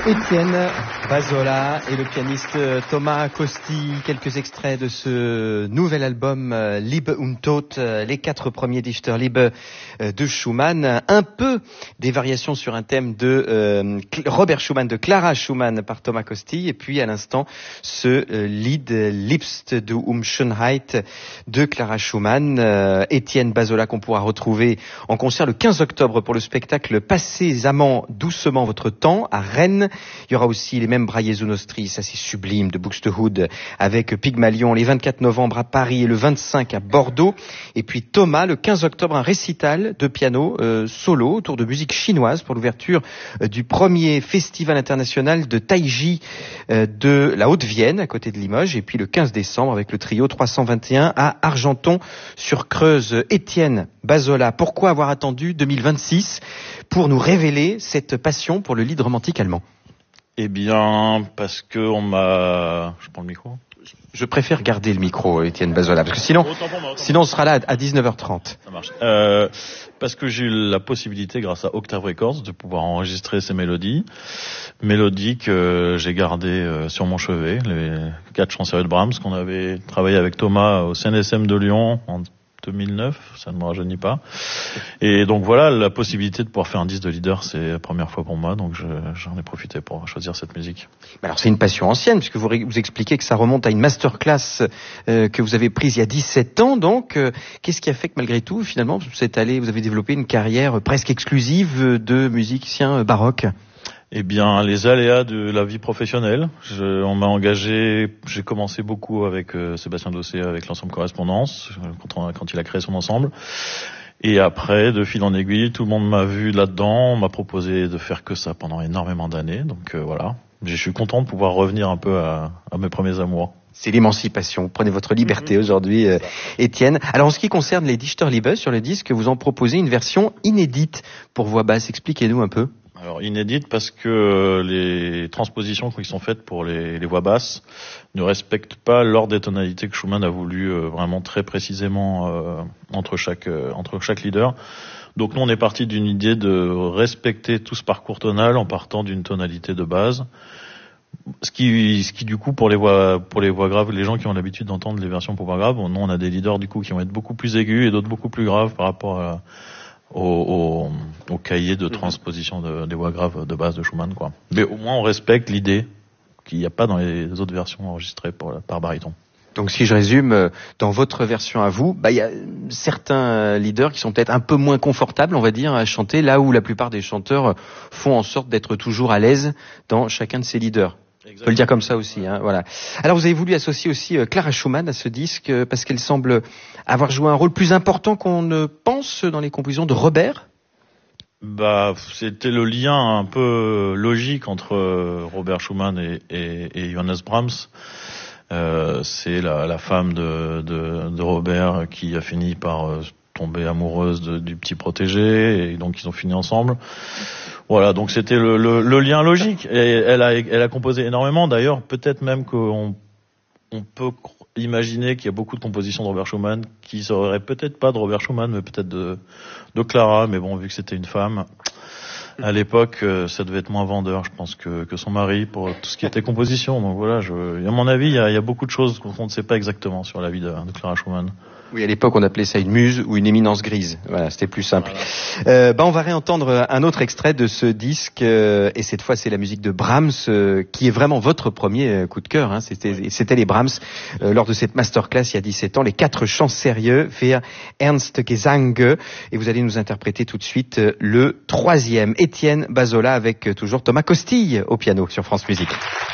Étienne Bazola et le pianiste Thomas Costi, quelques extraits de ce nouvel album Liebe und Tod, les 4 premiers Dichterliebe de Schumann, un peu des variations sur un thème de Robert Schumann, de Clara Schumann par Thomas Costi, et puis à l'instant ce Lied Liebst du Schönheit de Clara Schumann. Étienne Bazola qu'on pourra retrouver en concert le 15 octobre pour le spectacle Passez amants doucement votre temps à Rennes. Il y aura aussi les mêmes Braillez Nostri, ça c'est sublime, de Buxtehude, avec Pygmalion, les 24 novembre à Paris et le 25 à Bordeaux. Et puis Thomas, le 15 octobre, un récital de piano solo autour de musique chinoise pour l'ouverture du premier festival international de Taiji de la Haute-Vienne, à côté de Limoges. Et puis le 15 décembre, avec le trio 321 à Argenton-sur-Creuse. Étienne Bazola, pourquoi avoir attendu 2026 pour nous révéler cette passion pour le lied romantique allemand? Eh bien, parce que on m'a... Je prends le micro. Je préfère garder le micro, Étienne Bazola, parce que sinon on sera là à 19h30. Ça marche. Parce que j'ai eu la possibilité, grâce à Octave Records, de pouvoir enregistrer ces mélodies que j'ai gardées sur mon chevet, les 4 chants sérieux de Brahms qu'on avait travaillé avec Thomas au CNSM de Lyon en 2009, ça ne me rajeunit pas. Et donc voilà, la possibilité de pouvoir faire un disque de leader, c'est la première fois pour moi, donc j'en ai profité pour choisir cette musique. Alors c'est une passion ancienne, puisque vous expliquez que ça remonte à une masterclass que vous avez prise il y a 17 ans, donc qu'est-ce qui a fait que malgré tout, finalement, vous avez développé une carrière presque exclusive de musicien baroque? Eh bien, les aléas de la vie professionnelle. On m'a engagé, j'ai commencé beaucoup avec Sébastien Dossé, avec l'ensemble Correspondance, quand il a créé son ensemble. Et après, de fil en aiguille, tout le monde m'a vu là-dedans, on m'a proposé de faire que ça pendant énormément d'années. Donc voilà, je suis content de pouvoir revenir un peu à mes premiers amours. C'est l'émancipation. Prenez votre liberté aujourd'hui, Étienne. Alors, en ce qui concerne les Dichterliebe, sur le disque, vous en proposez une version inédite pour voix basse. Expliquez-nous un peu. Alors inédite parce que les transpositions qui sont faites pour les voix basses ne respectent pas l'ordre des tonalités que Schumann a voulu vraiment très précisément entre chaque leader. Donc nous on est parti d'une idée de respecter tout ce parcours tonal en partant d'une tonalité de base. Ce qui du coup pour les voix graves, les gens qui ont l'habitude d'entendre les versions pour voix graves, nous on a des leaders du coup qui vont être beaucoup plus aigus et d'autres beaucoup plus graves par rapport au cahier de transposition des voix graves de base de Schumann, quoi. Mais au moins on respecte l'idée qu'il n'y a pas dans les autres versions enregistrées par baryton. Donc si je résume, dans votre version à vous, il y a certains leaders qui sont peut-être un peu moins confortables, on va dire, à chanter, là où la plupart des chanteurs font en sorte d'être toujours à l'aise dans chacun de ces leaders. On peut le dire comme ça aussi, hein, voilà. Alors vous avez voulu associer aussi Clara Schumann à ce disque parce qu'elle semble avoir joué un rôle plus important qu'on ne pense dans les compositions de Robert. C'était le lien un peu logique entre Robert Schumann et Johannes Brahms. C'est la femme de Robert qui a fini par tomber amoureuse du petit protégé, et donc ils ont fini ensemble. Voilà, donc c'était le lien logique. Et elle a composé énormément. D'ailleurs, peut-être même qu'on peut imaginer qu'il y a beaucoup de compositions de Robert Schumann qui seraient peut-être pas de Robert Schumann, mais peut-être de Clara. Mais bon, vu que c'était une femme, à l'époque, ça devait être moins vendeur, je pense, que son mari pour tout ce qui était composition. Donc voilà, à mon avis, il y a beaucoup de choses qu'on ne sait pas exactement sur la vie de Clara Schumann. Oui, à l'époque, on appelait ça une muse ou une éminence grise. Voilà, c'était plus simple. Voilà. On va réentendre un autre extrait de ce disque, et cette fois, c'est la musique de Brahms, qui est vraiment votre premier coup de cœur. Hein. C'était les Brahms, lors de cette masterclass il y a 17 ans, les 4 chants sérieux, Für Ernst Gesang, et vous allez nous interpréter tout de suite le 3e, Étienne Bazola, avec toujours Thomas Costille au piano sur France Musique.